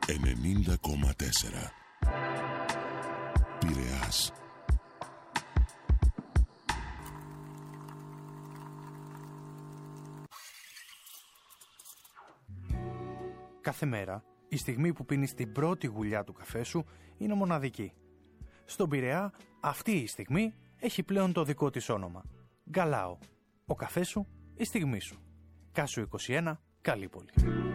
90,4 Πειραιάς. Κάθε μέρα, η στιγμή που πίνεις την πρώτη γουλιά του καφέ σου είναι μοναδική. Στον Πειραιά, αυτή η στιγμή έχει πλέον το δικό της όνομα. Γκαλάο. Ο καφές σου, η στιγμή σου. Κάσου 21, Καλύπολη.